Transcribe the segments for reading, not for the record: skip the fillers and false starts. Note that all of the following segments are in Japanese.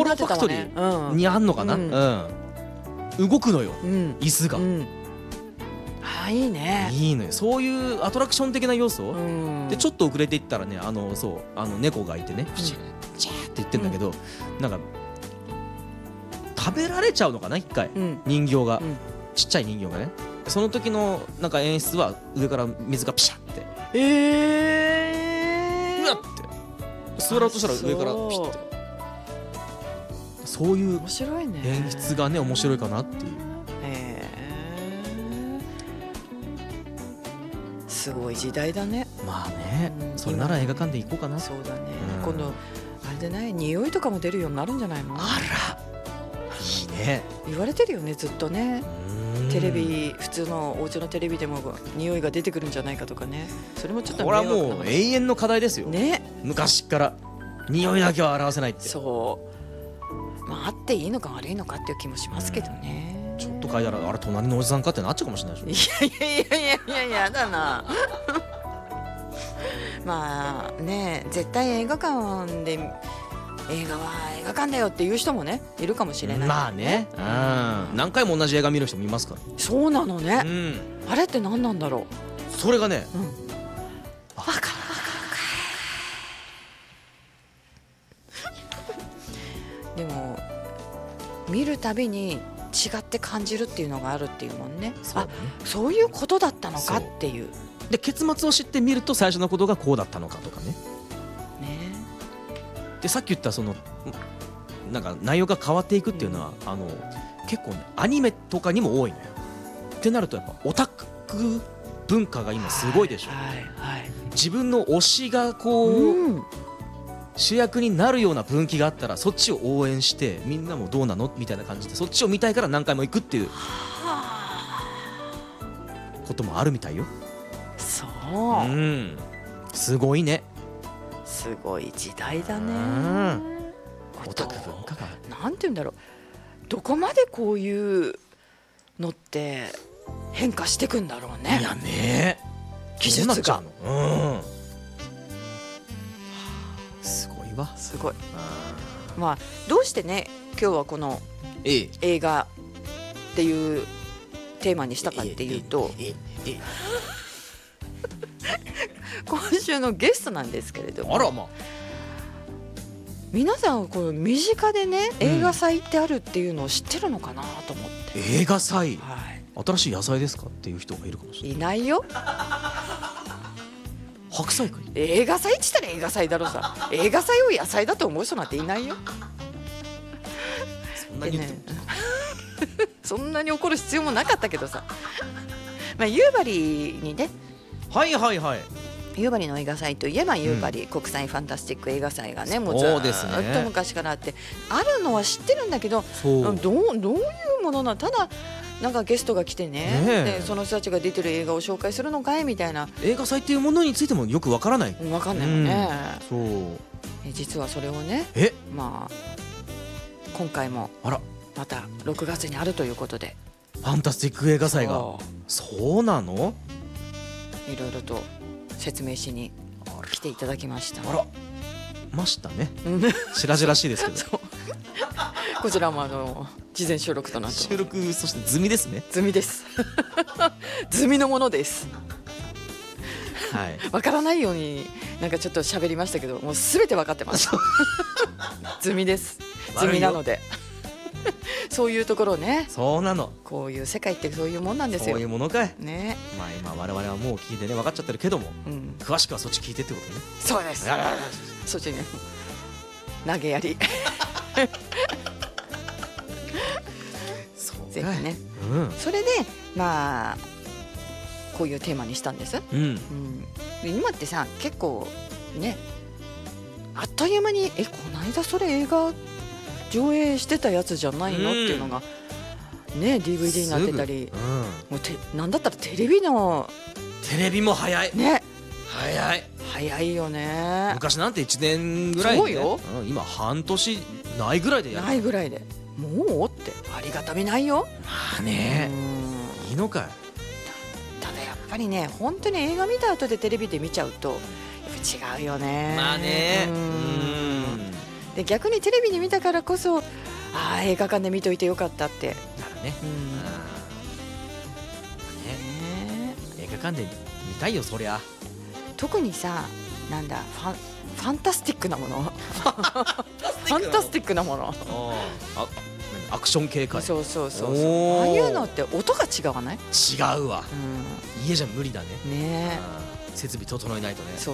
ロファクトリーにあんのかな、動くのよ、椅子が、 いいね、 いいのよ。そういうアトラクション的な要素、でちょっと遅れていったらね、猫がいてね、プチーって言ってんだけど、なんか食べられちゃうのかな、一回、人形が、ちっちゃい人形がね。その時のなんか演出は上から水がピシャって、うわって座ろうとしたら上からピシャって、そういう演出がね面白いかなっていう。 すごい時代だね。 まあね、それなら映画館で行こうかな。 そうだね、今度あれでない匂いとかも出るようになるんじゃないの。 あら、いいね。 言われてるよね、ずっとね。テレビ、普通のお家のテレビでも匂いが出てくるんじゃないかとかね。それもちょっとこれはもう永遠の課題ですよね。昔から匂いだけは表せないって。 そう、まああっていいのか悪いのかっていう気もしますけどね。 ちょっと嗅いだらあれ隣のおじさんかってなっちゃうかもしれないでしょ。 いややだなまあね、絶対映画館で映画は映画館だよっていう人もねいるかもしれない、 まあね、何回も同じ映画見る人もいますから。 そうなのね、あれって何なんだろう。それがね、 わかるでも見るたびに違って感じるっていうのがあるっていうもんね。そういうことだったのかっていう。 で結末を知ってみると最初のことがこうだったのかとかね。でさっき言ったそのなんか内容が変わっていくっていうのは、結構ねアニメとかにも多いのよ。ってなるとやっぱオタク文化が今すごいでしょ。自分の推しがこう、主役になるような分岐があったらそっちを応援してみんなもどうなのみたいな感じでそっちを見たいから何回も行くっていうこともあるみたいよ。 そう、 すごいね。 すごい時代だね。 オタク文化がなんて言うんだろう、どこまでこういうのって変化していくんだろうね。 いやね、 技術がすごいわ。 すごい。まあどうしてね今日はこの映画っていうテーマにしたかっていうと、今週のゲストなんですけれども、 あらまあ、 皆さんこの身近でね映画祭ってあるっていうのを知ってるのかなと思って。 映画祭、新しい野菜ですかっていう人がいるかもしれない。 いないよ。 白菜かい。 映画祭って言ったら映画祭だろさ。映画祭を野菜だと思う人なんていないよ。 そんなに言ってもそんなに怒る必要もなかったけどさ。まあ夕張にね、夕張の映画祭といえば夕張国際ファンタスティック映画祭がね、もうずっと昔からあってあるのは知ってるんだけど、どういうものな、ただなんかゲストが来てね、でその人たちが出てる映画を紹介するのかいみたいな。 映画祭っていうものについてもよくわからない。 わかんないもんね。 そう実はそれをね、まあ今回もまた6月にあるということで、 ファンタスティック映画祭が。そうなの？ いろいろと説明しに来ていただきました。 ましたね。白々しいですけど。 こちらも事前収録となって収録、そして済みですね。 済みです済みのものです。わからないようになんかちょっと喋りましたけど、もうすべてわかってます済みです。済みなのでそういうところね。 そうなの。 こういう世界ってそういうもんなんですよ。 そういうものかいね。 まあ今我々はもう聞いてね分かっちゃってるけども、詳しくはそっち聞いてってことね。 そうです。そっちね、投げやりぜひね、それでまあこういうテーマにしたんです。で今ってさ結構ねあっという間にこの間それ映画上映してたやつじゃないのっていうのがね DVD になってたり、もうなんだったらテレビも早いね。 早いよね。 昔なんて1年ぐらいで、 そうよ。 今半年ないぐらいでやる。 ないぐらいでもうってありがたみないよ。 まあね、いいのかい。 ただやっぱりね本当に映画見た後でテレビで見ちゃうとやっぱ違うよね。 まあね、 で逆にテレビに見たからこそ映画館で見といてよかったってなるね。映画館で見たいよそりゃ。 特にさなんだファンタスティックなものファンタスティックなものアクション系か。 そうああいうのって音が違わない？ 違うわ、家じゃ無理だね。 ね設備整えないとね。 そう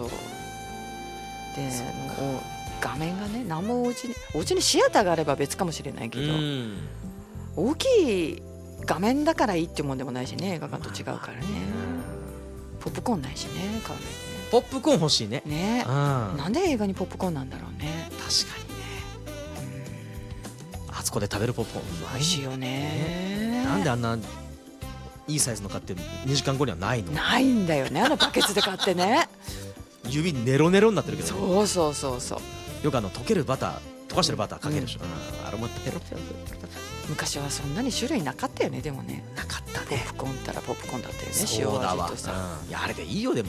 で画面がね、なんもお家にシアターがあれば別かもしれないけど、大きい画面だからいいってもんでもないしね、映画館と違うからね。ポップコーンないしね、買うのにね。 ポップコーン欲しいね。 ね、なんで映画にポップコーンなんだろうね。 確かにね。あそこで食べるポップコーン美味しいよね。 なんであんないいサイズの買って2時間後にはないの？ ないんだよね、バケツで買ってね。 指ネロネロになってるけど、ね、 そうよく溶けるバター、溶かしてるバターかけるでしょ、あれもペロペロ。 昔はそんなに種類なかったよね。でもね、 なかったね。 ポップコーンったらポップコーンだったよね。 そうだわ。 塩味とさ、 いやあれでいいよ。でも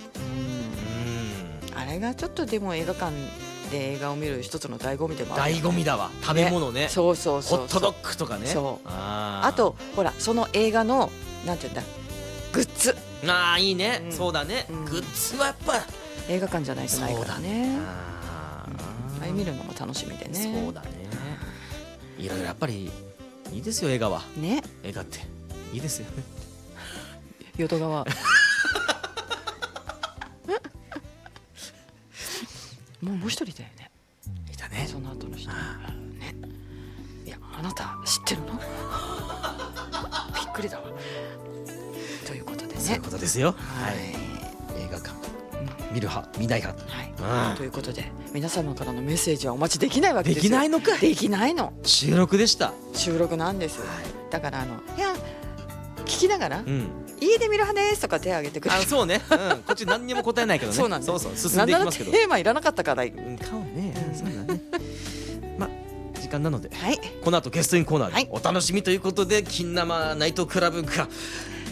あれがちょっとでも映画館で映画を見る一つの醍醐味でもある、 醍醐味だわ。食べ物ね。 そうホットドッグとかね。 あとほらその映画のなんていうんだ、グッズ。 いいね、そうだね、グッズはやっぱ映画館じゃないとないからね。あれ見るのも楽しみでね。 そうだね。いろいろやっぱりいいですよ、映画はね。 映画っていいですよね。 淀川もう一人だよね。 いたね。 その後の人ね。いや、あなた知ってるの？びっくりだわ。ということでね。 そういうことですよ。はい。映画館見る派見ない派。 はい。ということで皆様からのメッセージはお待ちできないわけですよ。 できないのか。 できないの。 収録でした。 収録なんです。だからいや聞きながら。家で見る派ですとか手を挙げてくれる。 そうね、こっち何にも答えないけどね。そうなんです。そう進んでいきますけど。 テーマいらなかったから。 顔ね。そうだね。まあ時間なので、この後ゲストインコーナーでお楽しみということで、金生ナイトクラブが